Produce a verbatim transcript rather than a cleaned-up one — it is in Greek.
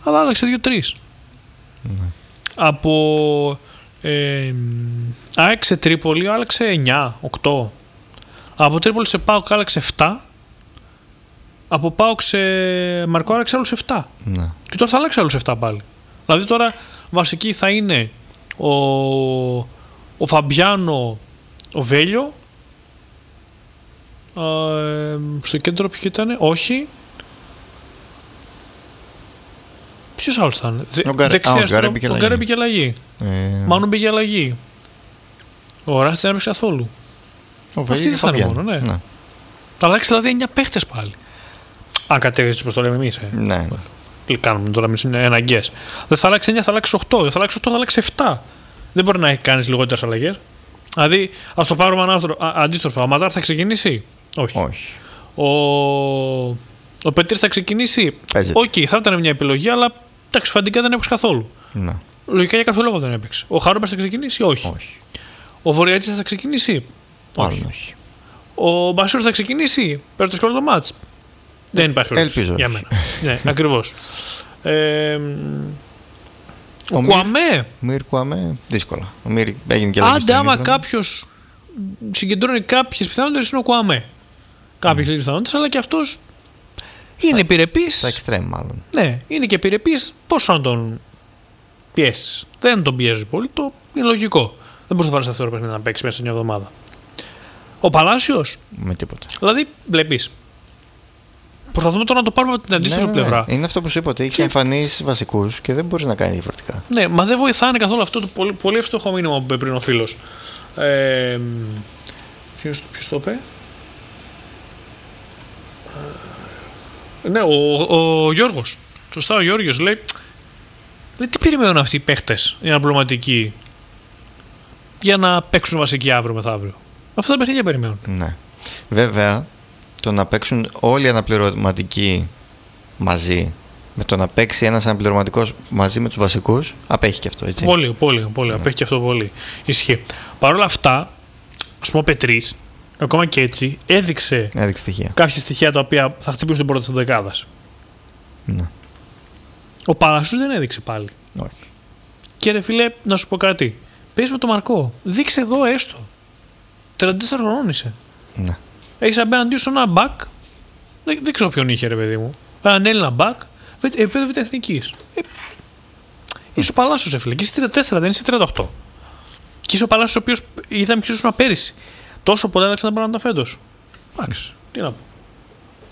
αλλά άλλαξε δύο-τρία. Ναι. Από ε, ΑΕΚ σε Τρίπολη άλλαξε εννιά οκτώ. Από Τρίπολη σε ΠΑΟΚ άλλαξε επτά. Από ΠΑΟΚ σε Μαρκό άλλαξε άλλους επτά. Ναι. Και τώρα θα αλλάξει άλλους επτά πάλι. Δηλαδή τώρα βασική θα είναι ο, ο Φαμπιάνο, ο Βέλιο. Ε, στο κέντρο ποιο ήταν, όχι. Ποιος άλλος θα είναι. Ο Γκάρε μπήκε αλλαγή. Ε... Μάλλον μπήκε αλλαγή. Ο Ράστης δεν έπαιξε καθόλου. Ο Αυτή δεν θα είναι μόνο, ναι. ναι. Θα αλλάξει δηλαδή εννιά παίχτες πάλι. Αν κατέβεις όπως το λέμε εμείς. Ε. Ναι. Κάνουμε τώρα εμείς είναι αναγκαίες. Δεν θα αλλάξει εννιά, θα αλλάξει οκτώ. Δεν θα αλλάξει οκτώ, θα αλλάξει επτά. Δεν μπορεί να έχει κάνει λιγότερες αλλαγές. Δηλαδή, ας το πάρουμε αντίστροφα. Ο Μαζάρ θα ξεκινήσει. Όχι. Όχι. Ο, ο Πετρής θα ξεκινήσει. Οκ, okay, θα ήταν μια επιλογή, αλλά εντάξει, φαντικά δεν έπαιξε καθόλου. Ναι. Λογικά για κάποιο λόγο δεν έπαιξε. Ο Χάρομπερς θα ξεκινήσει. Όχι. Όχι. Ο Βορειατσής θα ξεκινήσει. Όχι. όχι. Ο Μπασούρ θα ξεκινήσει. Παίρνει το σκορ το μάτς. Δεν υπάρχει περίπτωση για μένα. Ναι, ακριβώς. Ε, ο, ο Κουαμέ. Μυρ Κουαμέ, δύσκολα. Ο Μυρ έγινε και άντε, άμα κάποιος συγκεντρώνει κάποιες πιθανότητες, είναι ο Κουαμέ. Κάποιες mm. πιθανότητες, αλλά και αυτός είναι επιρρεπής. Στα εξτρέμ, μάλλον. Ναι, είναι και επιρρεπής. Πώς να τον πιέσεις. Δεν τον πιέζει πολύ, το είναι λογικό. Δεν μπορείς να βάλεις αυτό το παιχνίδι να παίξει μέσα σε μια εβδομάδα. Ο Παλάσιος. Με τίποτα. Δηλαδή, βλέπεις. Προσπαθούμε τώρα να το πάρουμε από την αντίστοιχη ναι, ναι, ναι. πλευρά. Είναι αυτό που σου είπα, ότι έχει και... εμφανείς βασικούς και δεν μπορεί να κάνει διαφορετικά. Ναι, μα δεν βοηθάνε καθόλου αυτό το πολύ, πολύ εύστοχο μήνυμα που είπε πριν ο φίλος. Ε, ποιος, ποιος το είπε? Ε, ναι, ο, ο, ο Γιώργος. Σωστά, ο Γιώργος λέει, λέει τι περιμένουν αυτοί οι παίχτες, οι αναπληρωματικοί, για να παίξουν βασική αύριο μεθαύριο. Αυτά τα παιχνίδια περιμένουν. Ναι. Βέβαια, το να παίξουν όλοι οι αναπληρωματικοί μαζί, με το να παίξει ένας αναπληρωματικός μαζί με τους βασικούς, απέχει και αυτό, έτσι. Πολύ, πολύ, πολύ. Ναι. Απέχει και αυτό πολύ. Ισχύει. Παρ' όλα αυτά, ας πούμε ο Πετρής, ακόμα και έτσι, έδειξε, έδειξε στοιχεία. κάποια στοιχεία τα οποία θα χτυπήσουν την πρώτη της δεκάδας. Ναι. Ο Παλασσούς δεν έδειξε πάλι. Όχι. Και ρε φίλε, να σου πω κάτι. Παίζει με τον Μαρκό. Δείξε εδώ έστω. τριάντα τέσσερα χρονών είσαι. Ναι. Έχεις απέναντί σου ένα μπακ. Δεν, δεν ξέρω ποιον είχε, ρε παιδί μου. Έναν Έλληνα μπακ. Επίπεδο β' εθνικής. Ε, είσαι ο Παλάσσος, ρε φίλε. Και είσαι τριάντα τέσσερα, δεν είσαι τριάντα οκτώ. Και είσαι ο Παλάσσος ο οποίος ήταν πιο σωστά πέρυσι. Τόσο πολλά άλλαξαν τα πράγματα φέτος. Εντάξει, τι να πω.